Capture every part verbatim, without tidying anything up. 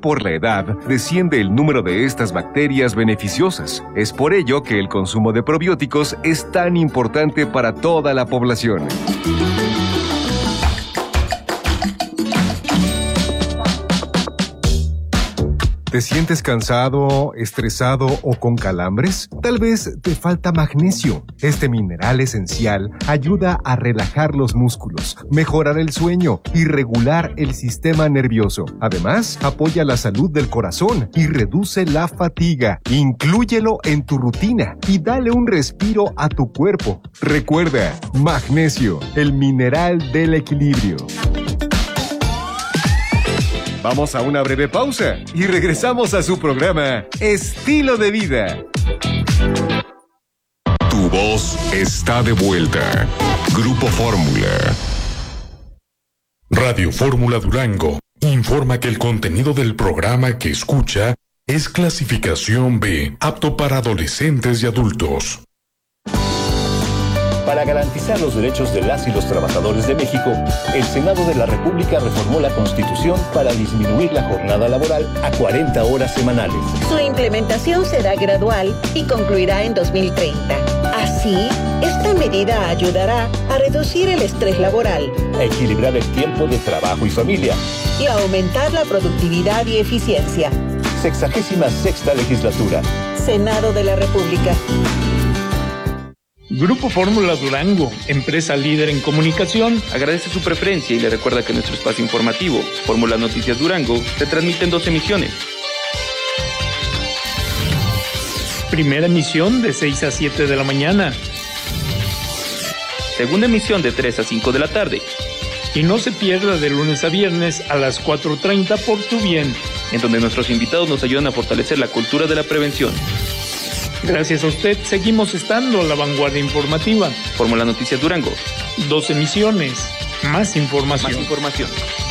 por la edad, desciende el número de estas bacterias beneficiosas. Es por ello que el consumo de probióticos es tan importante para toda la población. ¿Te sientes cansado, estresado o con calambres? Tal vez te falta magnesio. Este mineral esencial ayuda a relajar los músculos, mejorar el sueño y regular el sistema nervioso. Además, apoya la salud del corazón y reduce la fatiga. Inclúyelo en tu rutina y dale un respiro a tu cuerpo. Recuerda, magnesio, el mineral del equilibrio. Vamos a una breve pausa y regresamos a su programa Estilo de Vida. Tu voz está de vuelta. Grupo Fórmula. Radio Fórmula Durango informa que el contenido del programa que escucha es clasificación B, apto para adolescentes y adultos. Para garantizar los derechos de las y los trabajadores de México, el Senado de la República reformó la Constitución para disminuir la jornada laboral a cuarenta horas semanales. Su implementación será gradual y concluirá en dos mil treinta. Así, esta medida ayudará a reducir el estrés laboral, a equilibrar el tiempo de trabajo y familia y a aumentar la productividad y eficiencia. Sexagésima sexta legislatura. Senado de la República. Grupo Fórmula Durango, empresa líder en comunicación, agradece su preferencia y le recuerda que nuestro espacio informativo, Fórmula Noticias Durango, se transmite en dos emisiones. Primera emisión de seis a siete de la mañana. Segunda emisión de tres a cinco de la tarde. Y no se pierda de lunes a viernes a las cuatro treinta por Tu Bien, en donde nuestros invitados nos ayudan a fortalecer la cultura de la prevención. Gracias a usted, seguimos estando a la vanguardia informativa. Fórmula Noticias Durango. Dos emisiones, más información. Más información.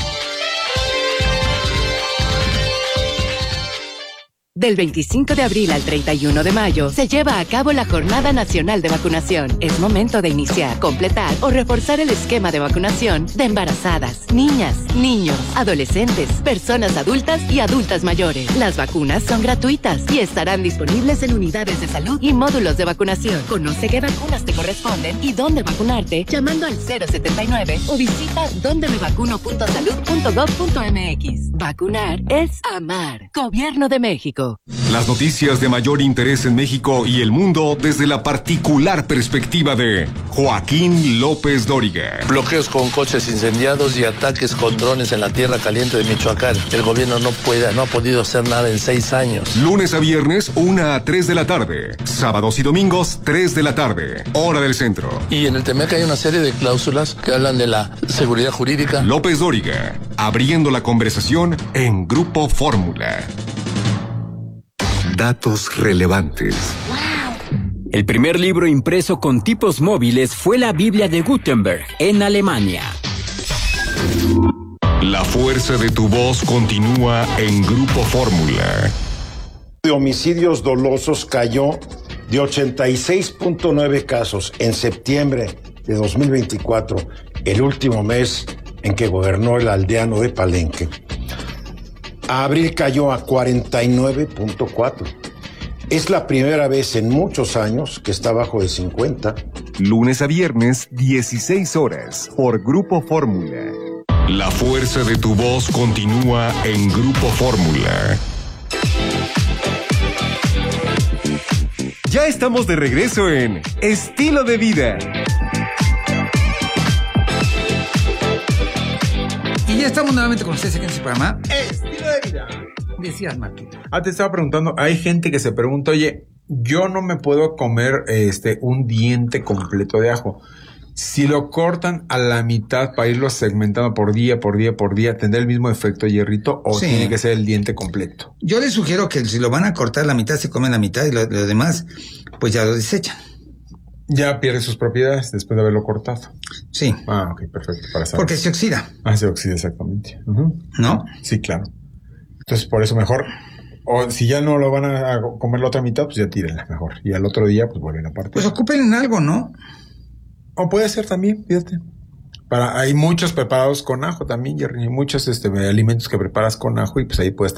Del veinticinco de abril al treinta y uno de mayo se lleva a cabo la Jornada Nacional de Vacunación. Es momento de iniciar, completar o reforzar el esquema de vacunación de embarazadas, niñas, niños, adolescentes, personas adultas y adultas mayores. Las vacunas son gratuitas y estarán disponibles en unidades de salud y módulos de vacunación. Conoce qué vacunas te corresponden y dónde vacunarte llamando al cero setenta y nueve o visita donde me vacuno punto salud punto gov punto mx. Vacunar es amar. Gobierno de México. Las noticias de mayor interés en México y el mundo desde la particular perspectiva de Joaquín López Dóriga. Bloqueos con coches incendiados y ataques con drones en la tierra caliente de Michoacán. El gobierno no puede, no ha podido hacer nada en seis años. Lunes a viernes, una a tres de la tarde. Sábados y domingos, tres de la tarde. Hora del centro. Y en el Temec hay una serie de cláusulas que hablan de la seguridad jurídica. López Dóriga, abriendo la conversación en Grupo Fórmula. Datos relevantes. El primer libro impreso con tipos móviles fue la Biblia de Gutenberg, en Alemania. La fuerza de tu voz continúa en Grupo Fórmula. De homicidios dolosos cayó de ochenta y seis punto nueve casos en septiembre de dos mil veinticuatro, el último mes en que gobernó el aldeano de Palenque. A abril cayó a cuarenta y nueve punto cuatro. Es la primera vez en muchos años que está bajo de cincuenta. Lunes a viernes, dieciséis horas, por Grupo Fórmula. La fuerza de tu voz continúa en Grupo Fórmula. Ya estamos de regreso en Estilo de Vida. Y ya estamos nuevamente con ustedes aquí en su programa Estilo de Vida. Decías, Martín. Ah, te estaba preguntando, hay gente que se pregunta, oye, yo no me puedo comer este un diente completo de ajo. Si lo cortan a la mitad para irlo segmentando por día, por día, por día, ¿tendrá el mismo efecto, Hierrito? ¿O sí, tiene que ser el diente completo? Yo les sugiero que si lo van a cortar la mitad, se comen la mitad y lo, lo demás, pues ya lo desechan. Ya pierde sus propiedades después de haberlo cortado. Sí. Ah, ok, perfecto. Para saber. Porque se oxida. Ah, se oxida, exactamente. Uh-huh. ¿No? Sí, claro. Entonces, por eso mejor, o si ya no lo van a comer la otra mitad, pues ya tírenla mejor. Y al otro día, pues vuelven a partir. Pues ocupen en algo, ¿no? O puede ser también, fíjate. Para, hay muchos preparados con ajo también, Jerry. Muchos este, alimentos que preparas con ajo y pues ahí puedes también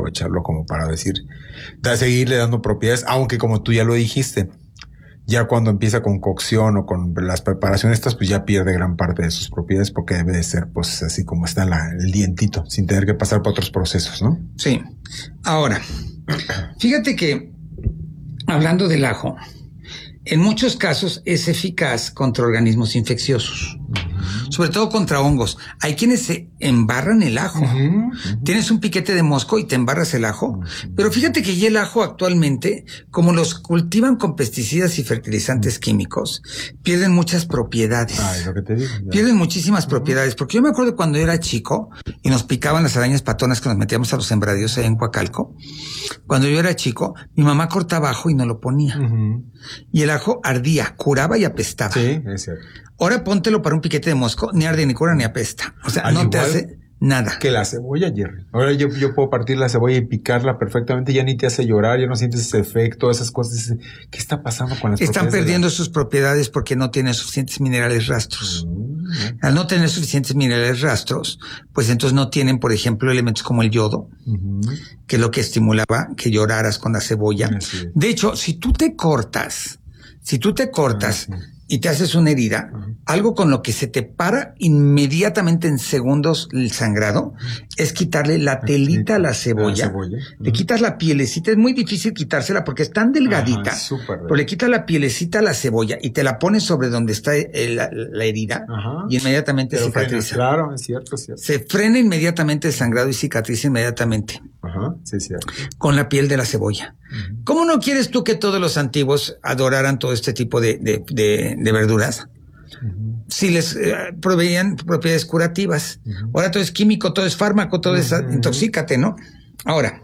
aprovecharlo como para decir, da, seguirle dando propiedades, aunque como tú ya lo dijiste, ya cuando empieza con cocción o con las preparaciones estas, pues ya pierde gran parte de sus propiedades porque debe de ser pues así como está la, el dientito, sin tener que pasar por otros procesos, ¿no? Sí. Ahora, fíjate que hablando del ajo, en muchos casos es eficaz contra organismos infecciosos, uh-huh. sobre todo contra hongos. Hay quienes se embarran el ajo. Uh-huh. Uh-huh. Tienes un piquete de mosco y te embarras el ajo. Uh-huh. Pero fíjate que ya el ajo actualmente, como los cultivan con pesticidas y fertilizantes uh-huh. químicos, pierden muchas propiedades. Ah, es lo que te digo. Ya. Pierden muchísimas uh-huh. propiedades. Porque yo me acuerdo cuando yo era chico y nos picaban las arañas patonas que nos metíamos a los sembradíos allá en Coacalco. Cuando yo era chico, mi mamá cortaba ajo y no lo ponía. Uh-huh. Y el ajo ardía, curaba y apestaba. Sí, es cierto. Ahora póntelo para un piquete de mosco, ni arde, ni cura, ni apesta. O sea, Al no te hace nada. Que la cebolla, Jerry. Ahora yo, yo puedo partir la cebolla y picarla perfectamente, ya ni te hace llorar, ya no sientes ese efecto, esas cosas. ¿Qué está pasando con las Están propiedades? Están perdiendo la... sus propiedades porque no tienen suficientes minerales rastros. Mm-hmm. Al no tener suficientes minerales rastros, pues entonces no tienen, por ejemplo, elementos como el yodo, mm-hmm. que es lo que estimulaba que lloraras con la cebolla. Sí. De hecho, si tú te cortas, si tú te cortas ah, sí. y te haces una herida, uh-huh. algo con lo que se te para inmediatamente en segundos el sangrado, uh-huh. es quitarle la telita a la cebolla. La cebolla. Uh-huh. Le quitas la pielecita, es muy difícil quitársela porque es tan delgadita, uh-huh. pero le quitas la pielecita a la cebolla y te la pones sobre donde está el, la, la herida uh-huh. y inmediatamente pero cicatriza. Frena, claro, es cierto, es cierto. Se frena inmediatamente el sangrado y cicatriza inmediatamente. Ajá, sí, sí. Con la piel de la cebolla. Uh-huh. ¿Cómo no quieres tú que todos los antiguos adoraran todo este tipo de, de, de, de verduras? Uh-huh. Si les eh, proveían propiedades curativas. Uh-huh. Ahora todo es químico, todo es fármaco, todo uh-huh. es intoxícate, ¿no? Ahora,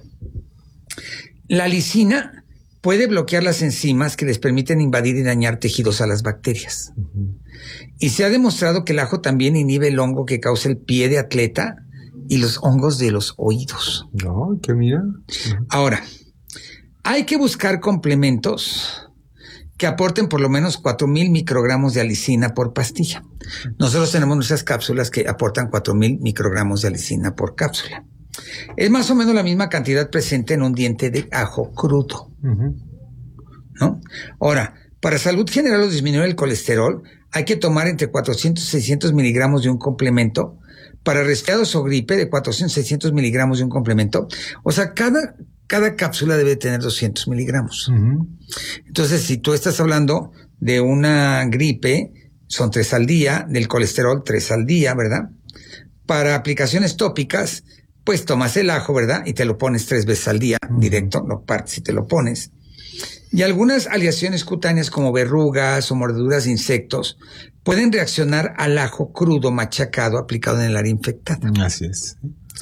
la lisina puede bloquear las enzimas que les permiten invadir y dañar tejidos a las bacterias. Uh-huh. Y se ha demostrado que el ajo también inhibe el hongo que causa el pie de atleta y los hongos de los oídos. No, ¿qué mira? Uh-huh. Ahora, hay que buscar complementos que aporten por lo menos cuatro mil microgramos de alicina por pastilla. Nosotros tenemos nuestras cápsulas que aportan cuatro mil microgramos de alicina por cápsula. Es más o menos la misma cantidad presente en un diente de ajo crudo. Uh-huh. ¿No? Ahora, para salud general o disminuir el colesterol, hay que tomar entre cuatrocientos y seiscientos miligramos de un complemento. Para resfriados o gripe, de cuatrocientos a seiscientos miligramos de un complemento. O sea, cada, cada cápsula debe tener doscientos miligramos. Uh-huh. Entonces, si tú estás hablando de una gripe, son tres al día, del colesterol, tres al día, ¿verdad? Para aplicaciones tópicas, pues tomas el ajo, ¿verdad? Y te lo pones tres veces al día, uh-huh. directo, lo partes y te lo pones. Y algunas aleaciones cutáneas como verrugas o mordeduras de insectos pueden reaccionar al ajo crudo machacado aplicado en el área infectada. Así es.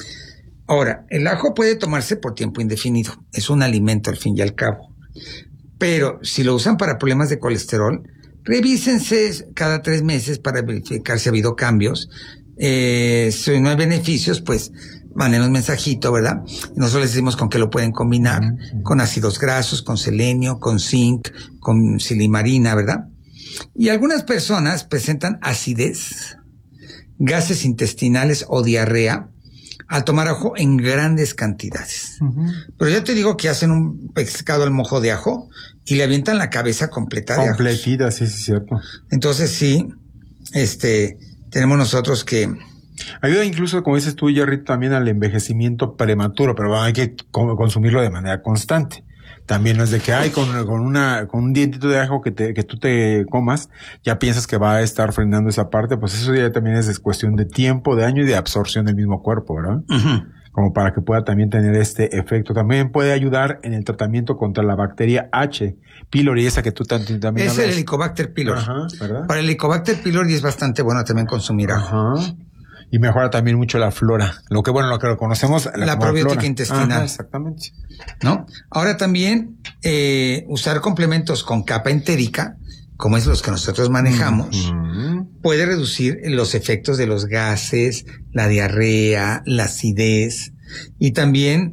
Ahora, el ajo puede tomarse por tiempo indefinido. Es un alimento al fin y al cabo. Pero si lo usan para problemas de colesterol, revísense cada tres meses para verificar si ha habido cambios. Eh, si no hay beneficios, pues manden un mensajito, ¿verdad? Nosotros les decimos con qué lo pueden combinar. Uh-huh. Con ácidos grasos, con selenio, con zinc, con silimarina, ¿verdad? Y algunas personas presentan acidez, gases intestinales o diarrea al tomar ajo en grandes cantidades. Uh-huh. Pero yo te digo que hacen un pescado al mojo de ajo y le avientan la cabeza completa de ajo. Completita, sí, sí, es cierto. Entonces sí, este, tenemos nosotros que... Ayuda incluso, como dices tú, Jerry, también al envejecimiento prematuro, pero hay que consumirlo de manera constante. También no es de que hay con, con una con un dientito de ajo que te que tú te comas, ya piensas que va a estar frenando esa parte, pues eso ya también es cuestión de tiempo, de año y de absorción del mismo cuerpo, ¿verdad? Uh-huh. Como para que pueda también tener este efecto. También puede ayudar en el tratamiento contra la bacteria H. pylori, esa que tú también hablas. Es el Helicobacter pylori. Ajá, ¿verdad? Para el Helicobacter pylori es bastante bueno también consumir ajo. Ajá. Y mejora también mucho la flora. Lo que, bueno, lo que lo conocemos... La, la probiótica flora. intestinal. Ajá, exactamente. ¿No? Ahora también, eh, usar complementos con capa entérica, como es los que nosotros manejamos, mm-hmm. puede reducir los efectos de los gases, la diarrea, la acidez, y también,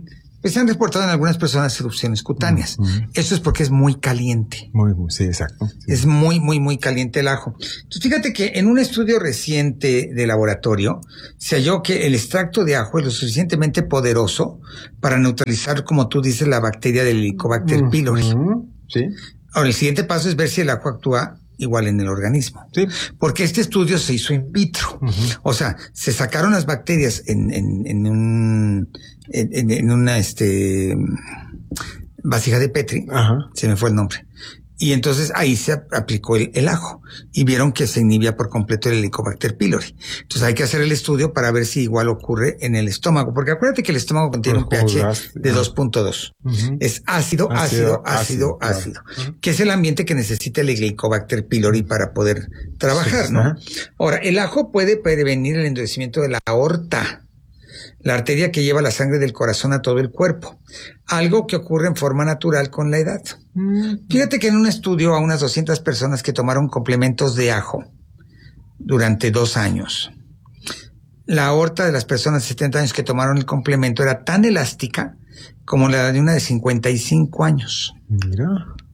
pues se han reportado en algunas personas erupciones cutáneas. Uh-huh. Eso es porque es muy caliente. Muy, muy, sí, exacto. Sí. Es muy, muy, muy caliente el ajo. Entonces, fíjate que en un estudio reciente de laboratorio se halló que el extracto de ajo es lo suficientemente poderoso para neutralizar, como tú dices, la bacteria del Helicobacter uh-huh. pylori. Sí. Ahora, el siguiente paso es ver si el ajo actúa igual en el organismo. Sí. Porque este estudio se hizo in vitro. Uh-huh. O sea, se sacaron las bacterias en, en, en un, en, en una, este, vasija de Petri. Uh-huh. Se me fue el nombre. Y entonces ahí se aplicó el, el ajo y vieron que se inhibía por completo el Helicobacter pylori. Entonces hay que hacer el estudio para ver si igual ocurre en el estómago, porque acuérdate que el estómago contiene un pH de dos punto dos. Uh-huh. Es ácido, ácido, ácido, ácido, ácido, ácido uh-huh. que es el ambiente que necesita el Helicobacter pylori para poder trabajar, sí, ¿no? Uh-huh. Ahora, el ajo puede prevenir el endurecimiento de la aorta, la arteria que lleva la sangre del corazón a todo el cuerpo, algo que ocurre en forma natural con la edad. Mm. Fíjate que en un estudio a unas doscientas personas que tomaron complementos de ajo durante dos años, la aorta de las personas de setenta años que tomaron el complemento era tan elástica como la de una de cincuenta y cinco años. Mira.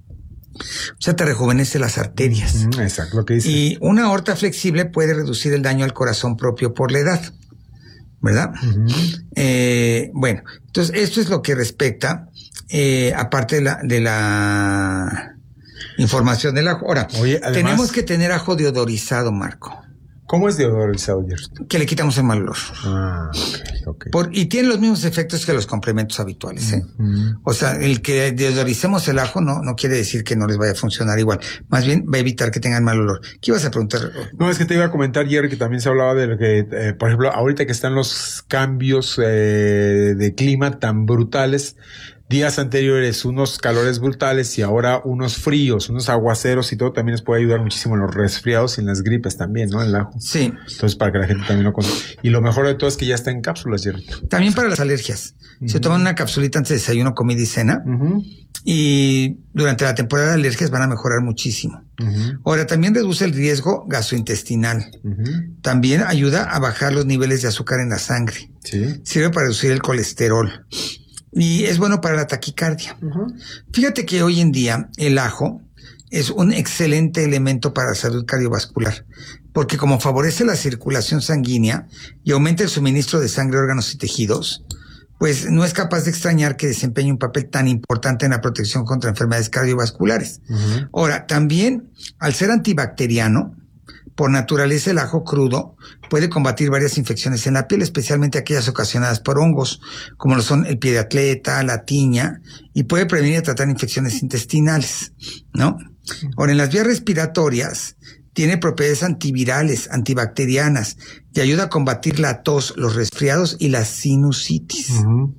O sea, te rejuvenece las arterias. Mm, exacto, lo que dice. Y una aorta flexible puede reducir el daño al corazón propio por la edad, ¿verdad? Uh-huh. Eh, bueno, entonces esto es lo que respecta, eh, aparte de la, de la información del ajo. Ahora, Oye, además, tenemos que tener ajo deodorizado, Marco. ¿Cómo es deodorizado, Jerry? Que le quitamos el mal olor. Ah, ok, ok. Por, y tiene los mismos efectos que los complementos habituales, ¿eh? Uh-huh. O sea, el que deodoricemos el ajo no, no quiere decir que no les vaya a funcionar igual. Más bien va a evitar que tengan mal olor. ¿Qué ibas a preguntar? No, es que te iba a comentar, Jerry, que también se hablaba de que, eh, por ejemplo, ahorita que están los cambios eh, de clima tan brutales, días anteriores unos calores brutales y ahora unos fríos, unos aguaceros y todo, también les puede ayudar muchísimo en los resfriados y en las gripes también, ¿no? El ajo. Sí. Entonces, para que la gente también lo consuma. Y lo mejor de todo es que ya está en cápsulas, Jerry. También para las alergias. Uh-huh. Se toman una capsulita antes de desayuno, comida y cena. Uh-huh. Y durante la temporada de alergias van a mejorar muchísimo. Uh-huh. Ahora, también reduce el riesgo gastrointestinal. Uh-huh. También ayuda a bajar los niveles de azúcar en la sangre. Sí. Sirve para reducir el colesterol. Y es bueno para la taquicardia. Uh-huh. Fíjate que hoy en día el ajo es un excelente elemento para la salud cardiovascular, porque como favorece la circulación sanguínea y aumenta el suministro de sangre, órganos y tejidos, pues no es capaz de extrañar que desempeñe un papel tan importante en la protección contra enfermedades cardiovasculares. Uh-huh. Ahora, también, al ser antibacteriano, por naturaleza el ajo crudo puede combatir varias infecciones en la piel, especialmente aquellas ocasionadas por hongos, como lo son el pie de atleta, la tiña, y puede prevenir y tratar infecciones intestinales, ¿no? Ahora, en las vías respiratorias tiene propiedades antivirales, antibacterianas, y ayuda a combatir la tos, los resfriados y la sinusitis. Uh-huh.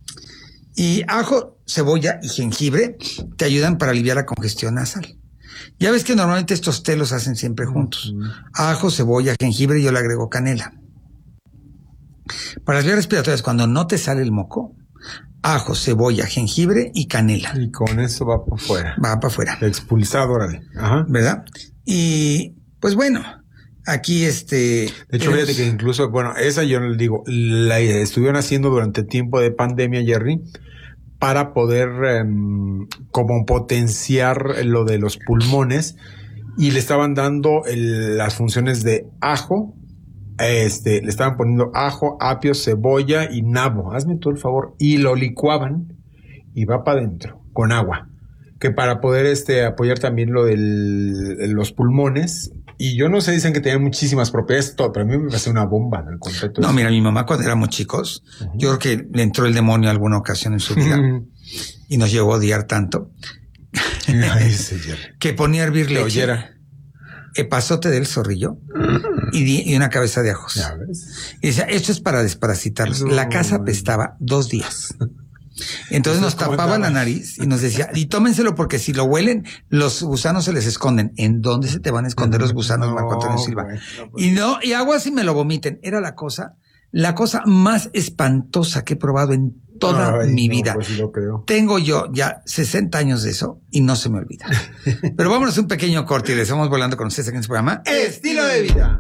Y ajo, cebolla y jengibre te ayudan para aliviar la congestión nasal. Ya ves que normalmente estos té los hacen siempre juntos. Uh-huh. Ajo, cebolla, jengibre y yo le agrego canela. Para las vías respiratorias, cuando no te sale el moco, ajo, cebolla, jengibre y canela. Y con eso va para afuera. Va para afuera. Expulsado, órale. Ajá. ¿Verdad? Y pues bueno, aquí este... De hecho, fíjate que incluso, bueno, esa yo le digo, la estuvieron haciendo durante el tiempo de pandemia, Jerry, para poder eh, como potenciar lo de los pulmones, y le estaban dando el, las funciones de ajo, este, le estaban poniendo ajo, apio, cebolla y nabo, hazme tú el favor, y lo licuaban y va para adentro con agua, que para poder este apoyar también lo de los pulmones. Y yo no sé, dicen que tenía muchísimas propiedades, todo, pero a mí me parece una bomba en el concepto. No, mira, mi mamá cuando éramos chicos, uh-huh. yo creo que le entró el demonio alguna ocasión en su vida uh-huh. y nos llegó a odiar tanto Ay, que ponía a hervir leche, oyera. epazote del zorrillo uh-huh. y, di, y una cabeza de ajos. ¿Ya ves? Y decía, esto es para desparasitarlos. No, la casa apestaba dos días. Entonces nos tapaba la nariz y nos decía, y tómenselo porque si lo huelen, los gusanos se les esconden. ¿En dónde se te van a esconder los gusanos, no, Marco Antonio Silva? Bueno, pues. Y no, y hago así me lo vomiten. Era la cosa, la cosa más espantosa que he probado en toda Ay, mi no, vida. Pues lo creo. Tengo yo ya sesenta años de eso y no se me olvida. Pero vámonos a un pequeño corte y les vamos volando con ustedes aquí en este programa Estilo de Vida.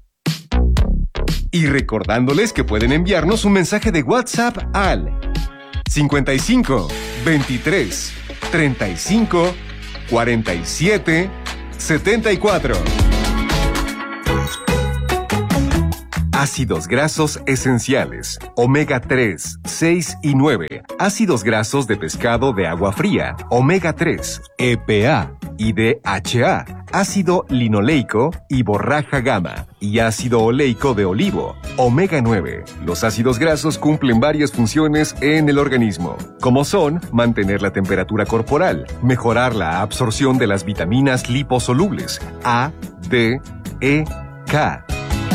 Y recordándoles que pueden enviarnos un mensaje de WhatsApp al cincuenta y cinco, veintitrés, treinta y cinco, cuarenta y siete, setenta y cuatro. Ácidos grasos esenciales, omega tres, seis y nueve. Ácidos grasos de pescado de agua fría, omega tres, E P A y D H A. Ácido linoleico y borraja gamma. Y ácido oleico de olivo, omega nueve. Los ácidos grasos cumplen varias funciones en el organismo, como son mantener la temperatura corporal, mejorar la absorción de las vitaminas liposolubles A, D, E, K.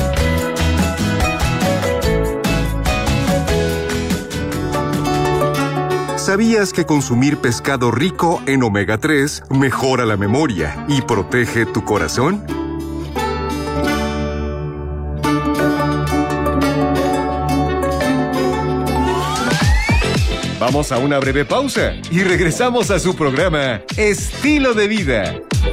¿Sabías que consumir pescado rico en omega tres mejora la memoria y protege tu corazón? Vamos a una breve pausa y regresamos a su programa Estilo de Vida.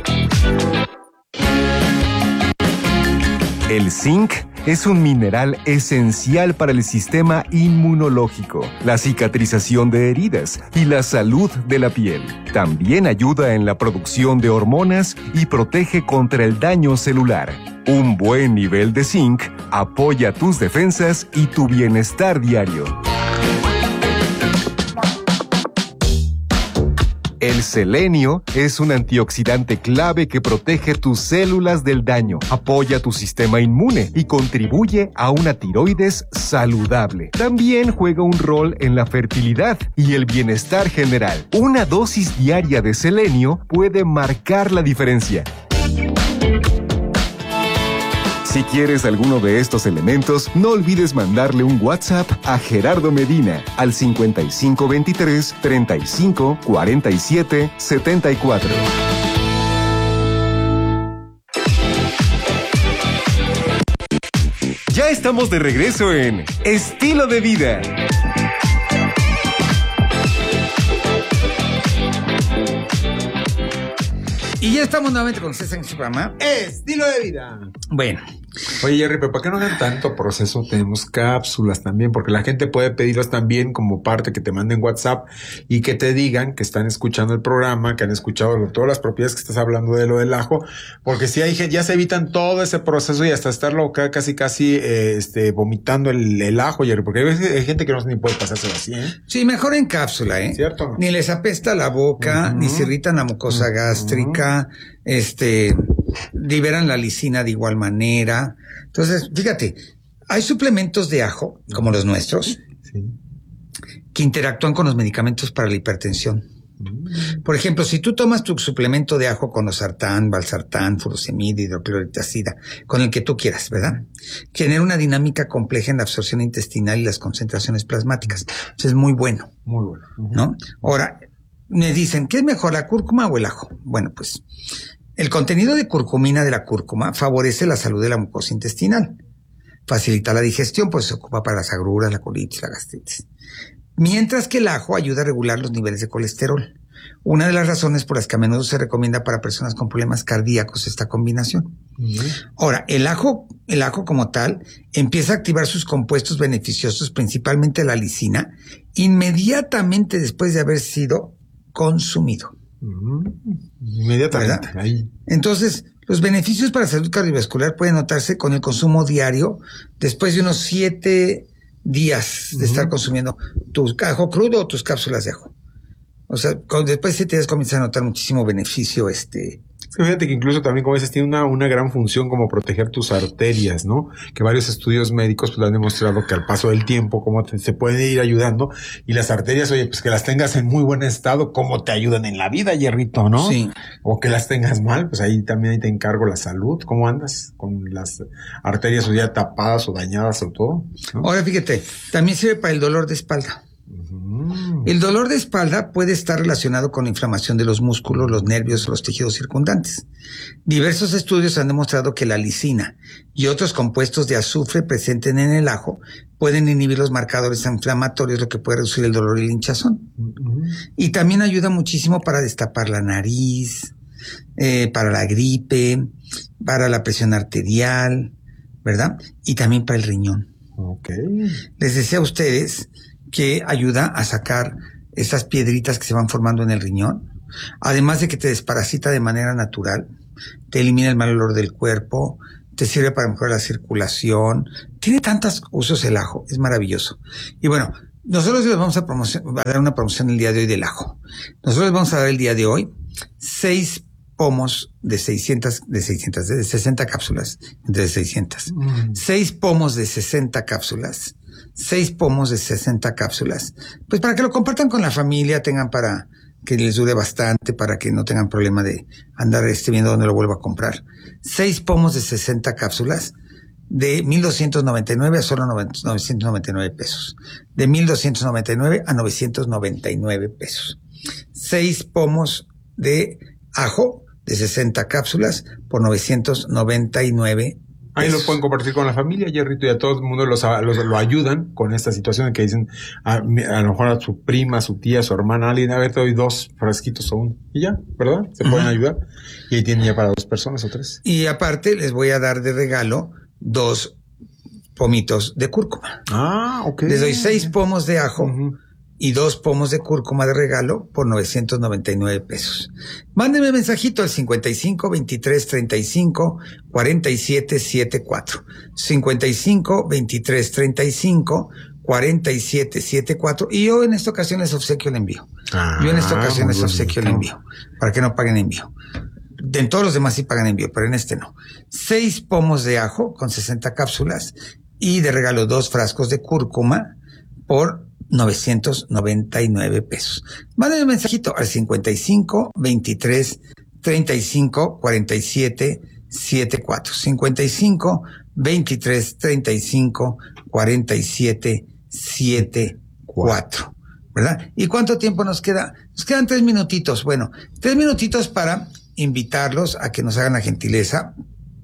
El zinc es un mineral esencial para el sistema inmunológico, la cicatrización de heridas y la salud de la piel. También ayuda en la producción de hormonas y protege contra el daño celular. Un buen nivel de zinc apoya tus defensas y tu bienestar diario. El selenio es un antioxidante clave que protege tus células del daño, apoya tu sistema inmune y contribuye a una tiroides saludable. También juega un rol en la fertilidad y el bienestar general. Una dosis diaria de selenio puede marcar la diferencia. Si quieres alguno de estos elementos, no olvides mandarle un WhatsApp a Gerardo Medina al cincuenta y cinco veintitrés, treinta y cinco, cuarenta y siete, setenta y cuatro. Ya estamos de regreso en Estilo de Vida. Y ya estamos nuevamente con ustedes en su programa Estilo de Vida. Bueno. Oye, Jerry, pero ¿para qué no hagan tanto proceso? Tenemos cápsulas también, porque la gente puede pedirlas también como parte, que te manden WhatsApp y que te digan que están escuchando el programa, que han escuchado lo, todas las propiedades que estás hablando de lo del ajo, porque si hay gente, ya se evitan todo ese proceso y hasta estarlo casi casi eh, este vomitando el, el ajo, Jerry, porque hay, hay gente que no ni puede pasárselo así, ¿eh? Sí, mejor en cápsula, ¿eh? ¿Cierto? ¿No? Ni les apesta la boca, uh-huh. ni se irritan la mucosa uh-huh. gástrica, este... liberan la lisina de igual manera. Entonces, fíjate, hay suplementos de ajo, como los nuestros, sí. que interactúan con los medicamentos para la hipertensión. Mm. Por ejemplo, si tú tomas tu suplemento de ajo con losartán, valsartán, furosemida, hidroclorotiazida, con el que tú quieras, ¿verdad? Genera una dinámica compleja en la absorción intestinal y las concentraciones plasmáticas. Entonces, es muy bueno. Muy bueno. Uh-huh. ¿No? Ahora, me dicen, ¿qué es mejor, la cúrcuma o el ajo? Bueno, pues... el contenido de curcumina de la cúrcuma favorece la salud de la mucosa intestinal. Facilita la digestión, pues se ocupa para las agruras, la colitis, la gastritis. Mientras que el ajo ayuda a regular los niveles de colesterol. Una de las razones por las que a menudo se recomienda para personas con problemas cardíacos esta combinación. Uh-huh. Ahora, el ajo, el ajo como tal empieza a activar sus compuestos beneficiosos, principalmente la lisina, inmediatamente después de haber sido consumido. Inmediatamente. Ahí. Entonces, los beneficios para la salud cardiovascular pueden notarse con el consumo diario después de unos siete días de uh-huh. estar consumiendo tu ajo crudo o tus cápsulas de ajo. O sea, con, después de siete días comienzas a notar muchísimo beneficio este Fíjate que incluso también, como dices, tiene una, una gran función como proteger tus arterias, ¿no? Que varios estudios médicos pues han demostrado que al paso del tiempo, cómo te, se puede ir ayudando. Y las arterias, oye, pues que las tengas en muy buen estado, cómo te ayudan en la vida, Hierrito, ¿no? Sí. O que las tengas mal, pues ahí también ahí te encargo la salud. ¿Cómo andas con las arterias o ya tapadas o dañadas o todo, ¿no? Ahora fíjate, también sirve para el dolor de espalda. El dolor de espalda puede estar relacionado con la inflamación de los músculos, los nervios o los tejidos circundantes. Diversos estudios han demostrado que la lisina y otros compuestos de azufre presentes en el ajo pueden inhibir los marcadores inflamatorios, lo que puede reducir el dolor y la hinchazón. Uh-huh. Y también ayuda muchísimo para destapar la nariz, eh, para la gripe, para la presión arterial, ¿verdad? Y también para el riñón. Okay. Les decía a ustedes que ayuda a sacar esas piedritas que se van formando en el riñón, además de que te desparasita de manera natural, te elimina el mal olor del cuerpo, te sirve para mejorar la circulación, tiene tantos usos el ajo, es maravilloso. Y bueno, nosotros les vamos a, promocion- a dar una promoción el día de hoy del ajo. Nosotros les vamos a dar el día de hoy seis pomos de seiscientas, de seiscientas, de sesenta cápsulas, entre seiscientas. Mm. Seis pomos de sesenta cápsulas. Seis pomos de sesenta cápsulas. Pues para que lo compartan con la familia, tengan para que les dure bastante, para que no tengan problema de andar este, viendo dónde lo vuelvo a comprar. Seis pomos de sesenta cápsulas de mil doscientos noventa y nueve a solo novecientos noventa y nueve pesos. De mil doscientos noventa y nueve a novecientos noventa y nueve pesos. Seis pomos de ajo de sesenta cápsulas por novecientos noventa y nueve pesos. Ahí lo pueden compartir con la familia, Jerrito, y a todo el mundo los, los lo ayudan con esta situación en que dicen a, a lo mejor a su prima, a su tía, a su hermana, alguien, a ver, te doy dos frasquitos o uno. Y ya, ¿verdad? Se uh-huh. pueden ayudar. Y ahí tienen ya para dos personas o tres. Y aparte les voy a dar de regalo dos pomitos de cúrcuma. Ah, ok. Les doy seis pomos de ajo uh-huh. y dos pomos de cúrcuma de regalo por novecientos noventa y nueve pesos. Mándenme mensajito al cincuenta y cinco, veintitrés, treinta y cinco, cuarenta y siete, setenta y cuatro. cincuenta y cinco, veintitrés, treinta y cinco, cuarenta y siete, setenta y cuatro. Y yo en esta ocasión les obsequio el envío. Ah, yo en esta ocasión les obsequio el envío. Para que no paguen envío. En todos los demás sí pagan envío, pero en este no. Seis pomos de ajo con sesenta cápsulas y de regalo dos frascos de cúrcuma por novecientos noventa y nueve pesos. Mándenme un mensajito al cincuenta y cinco, veintitrés, treinta y cinco, cuarenta y siete, setenta y cuatro. cincuenta y cinco, veintitrés, treinta y cinco, cuarenta y siete, setenta y cuatro. ¿Verdad? ¿Y cuánto tiempo nos queda? Nos quedan tres minutitos. Bueno, tres minutitos para invitarlos a que nos hagan la gentileza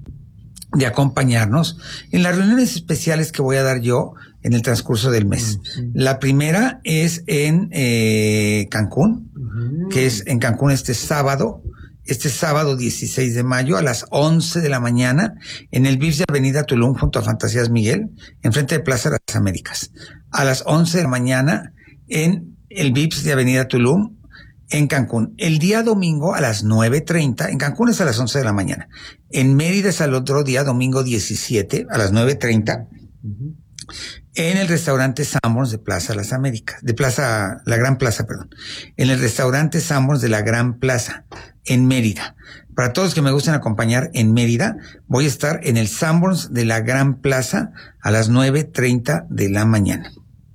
de acompañarnos en las reuniones especiales que voy a dar yo en el transcurso del mes. Uh-huh. La primera es en eh, Cancún, uh-huh. que es en Cancún este sábado, este sábado dieciséis de mayo a las once de la mañana en el V I P S de Avenida Tulum junto a Fantasías Miguel, enfrente de Plaza de las Américas. A las once de la mañana en el V I P S de Avenida Tulum en Cancún. El día domingo a las nueve treinta, en Cancún es a las once de la mañana. En Mérida es al otro día, domingo diecisiete, a las nueve treinta, uh-huh. en el restaurante Sanborns de Plaza Las Américas, de Plaza, la Gran Plaza, perdón. En el restaurante Sanborns de la Gran Plaza, en Mérida. Para todos los que me gusten acompañar en Mérida, voy a estar en el Sanborns de la Gran Plaza a las nueve treinta de la mañana.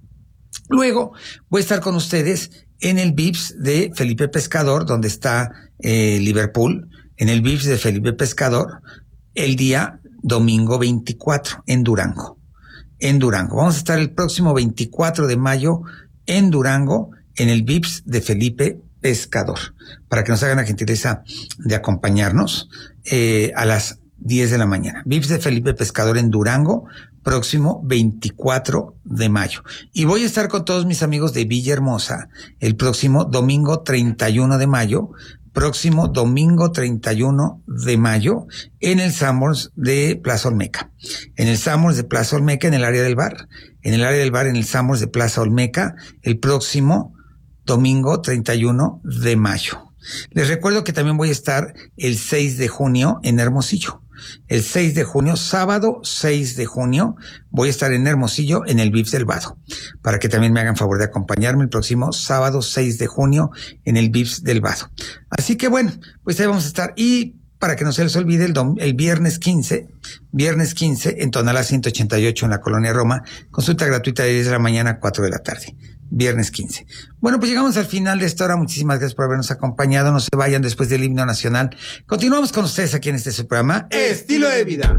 Luego voy a estar con ustedes en el V I P S de Felipe Pescador, donde está eh, Liverpool, en el V I P S de Felipe Pescador, el día domingo veinticuatro, en Durango. En Durango. Vamos a estar el próximo veinticuatro de mayo en Durango, en el V I P S de Felipe Pescador, para que nos hagan la gentileza de acompañarnos eh, a las diez de la mañana. V I P S de Felipe Pescador en Durango, próximo veinticuatro de mayo. Y voy a estar con todos mis amigos de Villahermosa el próximo domingo treinta y uno de mayo, próximo domingo treinta y uno de mayo, en el Sanborns de Plaza Olmeca. En el Sanborns de Plaza Olmeca, en el área del bar. En el área del bar, en el Sanborns de Plaza Olmeca, el próximo domingo treinta y uno de mayo. Les recuerdo que también voy a estar el seis de junio en Hermosillo. El seis de junio, sábado seis de junio, voy a estar en Hermosillo en el V I P S del Vado, para que también me hagan favor de acompañarme el próximo sábado seis de junio en el V I P S del Vado. Así que bueno, pues ahí vamos a estar. Y para que no se les olvide, el, dom- el viernes quince, viernes quince en Tonalá ciento ochenta y ocho en la Colonia Roma, consulta gratuita de diez de la mañana a cuatro de la tarde. Viernes quince. Bueno, pues llegamos al final de esta hora. Muchísimas gracias por habernos acompañado. No se vayan después del himno nacional. Continuamos con ustedes aquí en este su programa Estilo de Vida.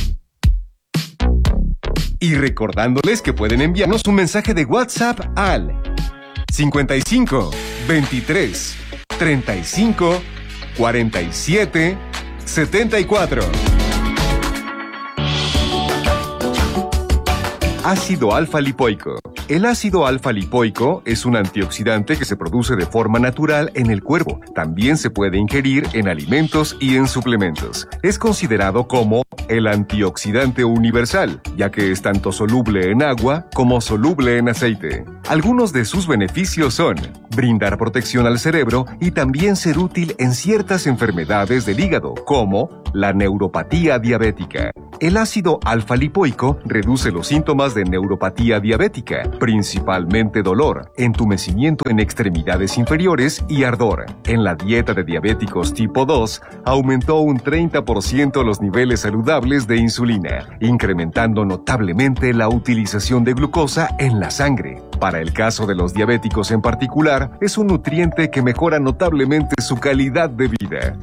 Y recordándoles que pueden enviarnos un mensaje de WhatsApp al cincuenta y cinco, veintitrés, treinta y cinco, cuarenta y siete, setenta y cuatro. Ácido alfa lipoico. El ácido alfa-lipoico es un antioxidante que se produce de forma natural en el cuerpo. También se puede ingerir en alimentos y en suplementos. Es considerado como el antioxidante universal, ya que es tanto soluble en agua como soluble en aceite. Algunos de sus beneficios son brindar protección al cerebro y también ser útil en ciertas enfermedades del hígado, como la neuropatía diabética. El ácido alfa-lipoico reduce los síntomas de neuropatía diabética, principalmente dolor, entumecimiento en extremidades inferiores y ardor. En la dieta de diabéticos tipo dos, aumentó un treinta por ciento los niveles saludables de insulina, incrementando notablemente la utilización de glucosa en la sangre. Para el caso de los diabéticos en particular, es un nutriente que mejora notablemente su calidad de vida.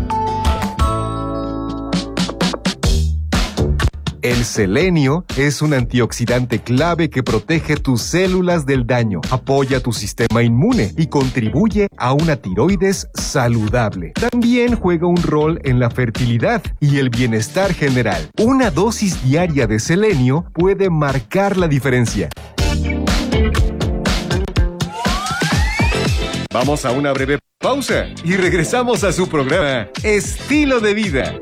El selenio es un antioxidante clave que protege tus células del daño, apoya tu sistema inmune y contribuye a una tiroides saludable. También juega un rol en la fertilidad y el bienestar general. Una dosis diaria de selenio puede marcar la diferencia. Vamos a una breve pausa y regresamos a su programa Estilo de Vida.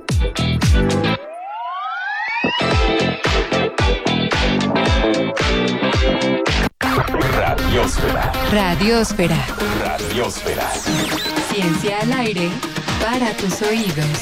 Radiosfera. Radiosfera. Radiosfera. Ciencia al aire para tus oídos.